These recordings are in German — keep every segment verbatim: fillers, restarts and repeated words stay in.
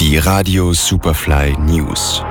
Die Radio Superfly News.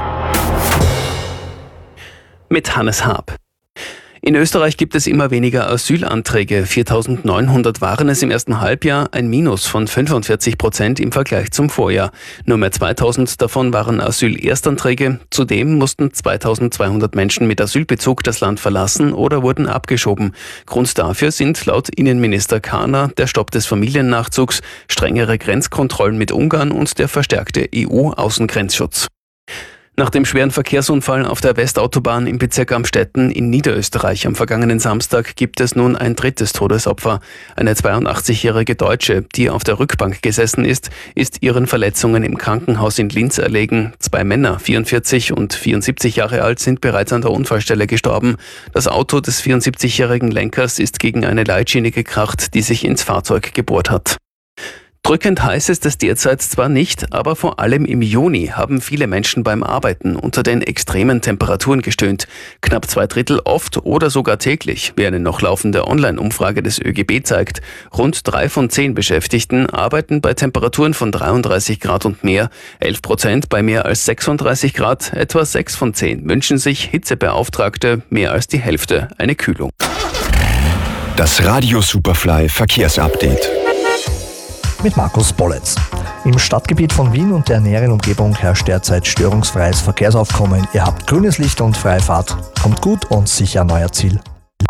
Mit Hannes Haab. In Österreich gibt es immer weniger Asylanträge. viertausendneunhundert waren es im ersten Halbjahr, ein Minus von fünfundvierzig Prozent im Vergleich zum Vorjahr. Nur mehr zweitausend davon waren Asylerstanträge. Zudem mussten zweitausendzweihundert Menschen mit Asylbezug das Land verlassen oder wurden abgeschoben. Grund dafür sind laut Innenminister Kahner der Stopp des Familiennachzugs, strengere Grenzkontrollen mit Ungarn und der verstärkte E U-Außengrenzschutz. Nach dem schweren Verkehrsunfall auf der Westautobahn im Bezirk Amstetten in Niederösterreich am vergangenen Samstag gibt es nun ein drittes Todesopfer. Eine zweiundachtzigjährige Deutsche, die auf der Rückbank gesessen ist, ist ihren Verletzungen im Krankenhaus in Linz erlegen. Zwei Männer, vierundvierzig und vierundsiebzig Jahre alt, sind bereits an der Unfallstelle gestorben. Das Auto des vierundsiebzigjährigen Lenkers ist gegen eine Leitschiene gekracht, die sich ins Fahrzeug gebohrt hat. Drückend heiß ist es derzeit zwar nicht, aber vor allem im Juni haben viele Menschen beim Arbeiten unter den extremen Temperaturen gestöhnt. Knapp zwei Drittel oft oder sogar täglich, wie eine noch laufende Online-Umfrage des ÖGB zeigt. Rund drei von zehn Beschäftigten arbeiten bei Temperaturen von dreiunddreißig Grad und mehr, elf Prozent bei mehr als sechsunddreißig Grad, etwa sechs von zehn wünschen sich Hitzebeauftragte, mehr als die Hälfte eine Kühlung. Das Radio Superfly Verkehrsupdate. Mit Markus Bolletz. Im Stadtgebiet von Wien und der näheren Umgebung herrscht derzeit störungsfreies Verkehrsaufkommen. Ihr habt grünes Licht und freie Fahrt. Kommt gut und sicher an euer Ziel.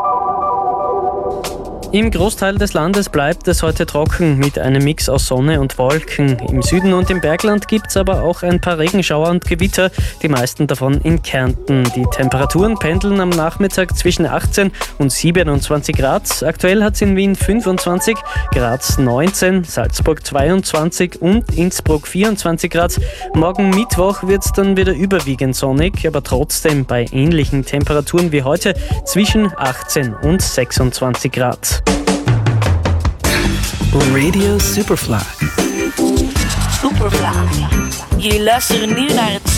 Im Großteil des Landes bleibt es heute trocken mit einem Mix aus Sonne und Wolken. Im Süden und im Bergland gibt es aber auch ein paar Regenschauer und Gewitter, die meisten davon in Kärnten. Die Temperaturen pendeln am Nachmittag zwischen achtzehn und siebenundzwanzig Grad. Aktuell hat es in Wien fünfundzwanzig, Graz neunzehn, Salzburg zweiundzwanzig und Innsbruck vierundzwanzig Grad. Morgen Mittwoch wird es dann wieder überwiegend sonnig, aber trotzdem bei ähnlichen Temperaturen wie heute zwischen achtzehn und sechsundzwanzig Grad. Radio Superfly. Superfly. Jullie luisteren nu naar het